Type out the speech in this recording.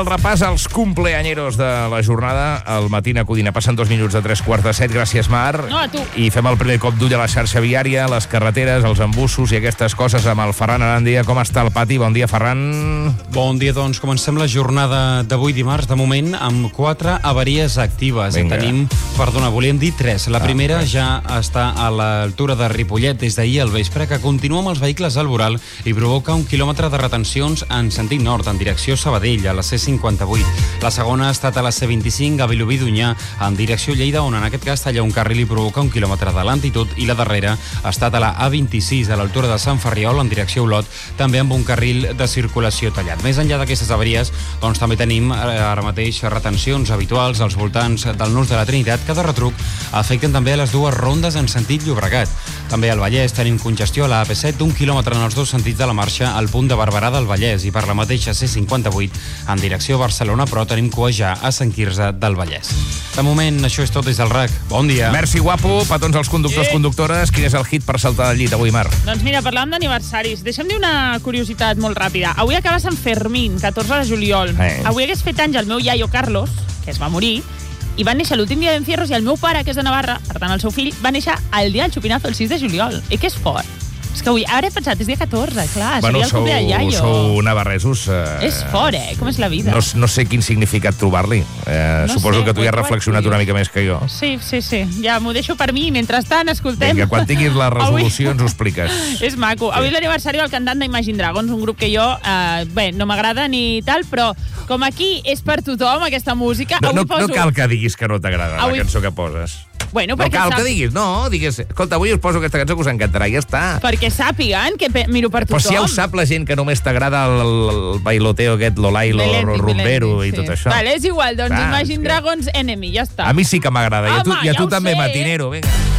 El repàs als cumpleañeros de la jornada al Matina Codina. Passen 2 minuts de 3:45. Gràcies, Mar. No, a tu. I fem el primer cop d'ull a la xarxa viària, les carreteres, els embussos i aquestes coses amb el Ferran Arandia. Com està el pati? Bon dia, Ferran. Bon dia, doncs. Comencem la jornada d'avui dimarts, de moment, amb 4 avaries actives. Vinga. Volíem dir 3. La primera ja està a l'altura de Ripollet des d'ahir al vespre, que continua amb els vehicles al voral i provoca 1 quilòmetre de retencions en sentit nord, en direcció Sabadell, a la C58. La segona ha estat a la C25, a Vilobí d'Onyar, en direcció Lleida, on en aquest cas talla un carril i provoca 1 quilòmetre de lentitud, i la darrera ha estat a la A26, a l'altura de Sant Ferriol, en direcció Olot, també amb un carril de circulació tallat. Més enllà d'aquestes avaries, doncs també tenim ara mateix retencions habituals als voltants del Nus de la Trinitat, que de retruc afecten també a les dues rondes en sentit Llobregat. També al Vallès tenim congestió a la AP7 d'1 quilòmetre en els dos sentits de la marxa al punt de Barberà del Vallès, i per la mateixa C58 en direcció Barcelona, però tenim cua ja a Sant Quirze del Vallès. De moment, això és tot des del RAC. Bon dia. Merci, guapo. Petons als conductors, conductores. Quin és el hit per saltar del llit avui, Mar? Doncs mira, parlàvem d'aniversaris. Deixa'm dir una curiositat molt ràpida. Avui acaba Sant Fermín, 14 de juliol. Avui hagués fet anys el meu iaio Carlos, que es va morir, i va néixer l'últim dia d'Encierros, i el meu pare, que és de Navarra, per tant el seu fill, va néixer el dia del xupinazo, el 6 de juliol. I que és fort. És que avui, ara he pensat, és dia 14, clar, seria el cumple del iaio. Sou navarresos. És fort, com és la vida. No sé quin significat trobar-li. Suposo que tu ja has reflexionat una mica més que jo. Sí. Ja m'ho deixo per mi, mentrestant escoltem. Vinga, quan tinguis la resolució ens ho expliques. És maco. Avui és l'aniversari del cantant d'Imagine Dragons, un grup que jo, no m'agrada ni tal, però com aquí és per tothom, aquesta música... No cal que diguis que no t'agrada la cançó que poses. Bueno, no cal que diguis, digues, escolta, avui us poso aquesta cançó que us encantarà, i ja està. Perquè sàpiguen que miro per tothom. Però si ja ho sap la gent que només t'agrada el bailoteo aquest, l'olailo, rumbero i tot això. Vale, és igual, doncs Imagine Dragons Enemy, ja està. A mi sí que m'agrada, i a tu també, matinero, vinga.